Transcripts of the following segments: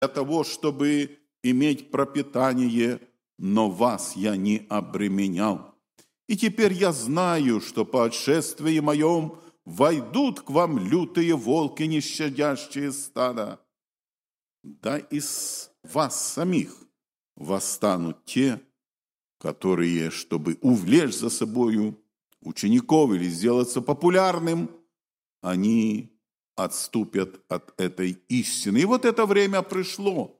для того, чтобы иметь пропитание, но вас я не обременял. И теперь я знаю, что по отшествии моем войдут к вам лютые волки, не щадящие стада. Да из вас самих восстанут те, которые, чтобы увлечь за собою учеников или сделаться популярным, они отступят от этой истины. И вот это время пришло,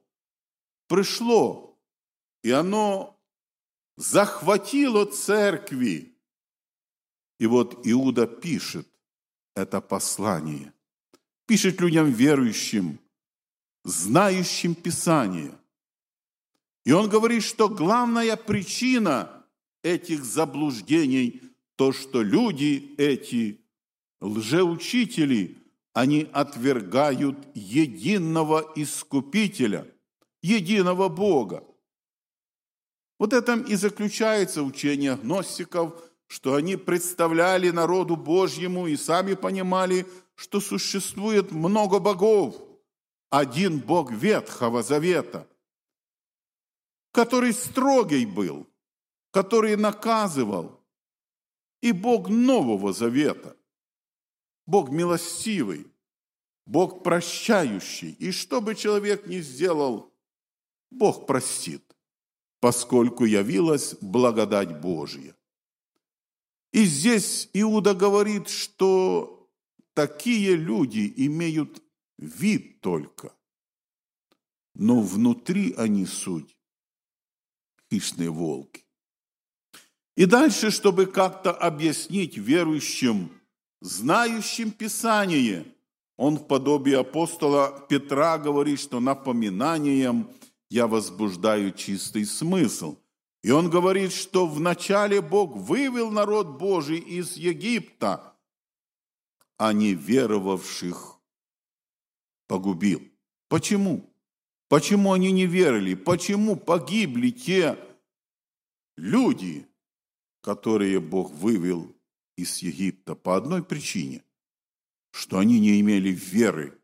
и оно захватило церкви. И вот Иуда пишет это послание, пишет людям верующим, знающим Писание. И он говорит, что главная причина этих заблуждений – то, что люди эти, лжеучители, они отвергают единого Искупителя, единого Бога. Вот этом и заключается учение гностиков, что они представляли народу Божьему и сами понимали, что существует много богов. Один Бог Ветхого Завета, который строгий был, который наказывал, и Бог Нового Завета, Бог милостивый, Бог прощающий. И что бы человек ни сделал, Бог простит, поскольку явилась благодать Божья. И здесь Иуда говорит, что такие люди имеют вид только, но внутри они суть хищные волки. И дальше, чтобы как-то объяснить верующим, знающим Писание, он в подобии апостола Петра говорит, что напоминанием я возбуждаю чистый смысл. И он говорит, что вначале Бог вывел народ Божий из Египта, а неверовавших погубил. Почему? Почему они не верили? Почему погибли те люди, которые Бог вывел из Египта? По одной причине, что они не имели веры.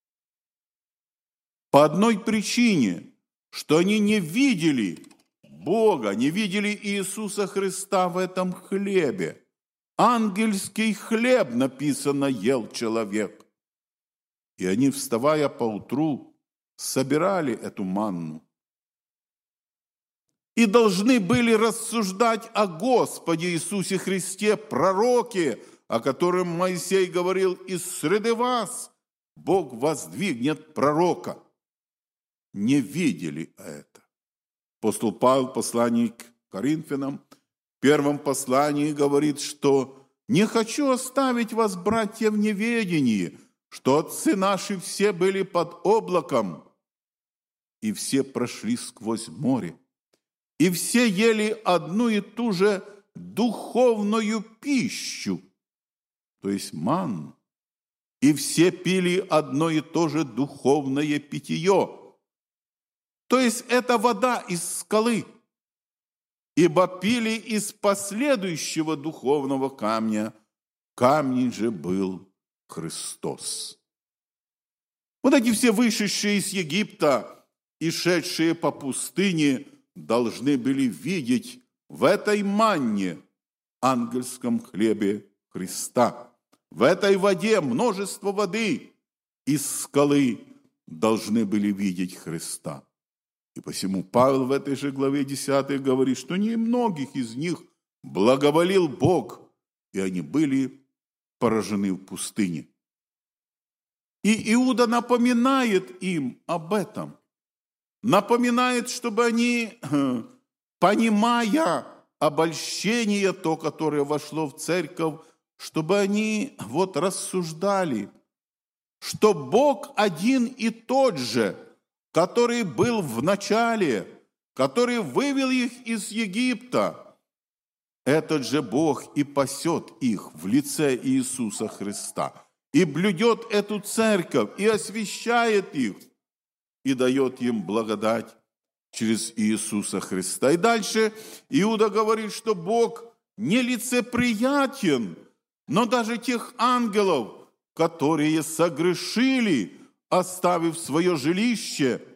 По одной причине, что они не видели Бога, не видели Иисуса Христа в этом хлебе. Ангельский хлеб, написано, ел человек. И они, вставая поутру, собирали эту манну и должны были рассуждать о Господе Иисусе Христе, пророке, о котором Моисей говорил: из среды вас Бог воздвигнет пророка. Не видели это. Апостол Павел в послании к Коринфянам, в первом послании говорит, что «не хочу оставить вас, братья, в неведении, что отцы наши все были под облаком, и все прошли сквозь море, и все ели одну и ту же духовную пищу», то есть манну, «и все пили одно и то же духовное питье». То есть это вода из скалы, ибо пили из последующего духовного камня, камень же был Христос. Вот эти все вышедшие из Египта и шедшие по пустыне должны были видеть в этой манне, ангельском хлебе Христа, в этой воде, множество воды из скалы, должны были видеть Христа. И посему Павел в этой же главе 10 говорит, что немногих из них благоволил Бог, и они были поражены в пустыне. И Иуда напоминает им об этом. Напоминает, чтобы они, понимая обольщение, то, которое вошло в церковь, чтобы они рассуждали, что Бог один и тот же, который был в начале, который вывел их из Египта, этот же Бог и пасет их в лице Иисуса Христа, и блюдет эту церковь, и освящает их, и дает им благодать через Иисуса Христа. И дальше Иуда говорит, что Бог нелицеприятен, но даже тех ангелов, которые согрешили, оставив свое жилище,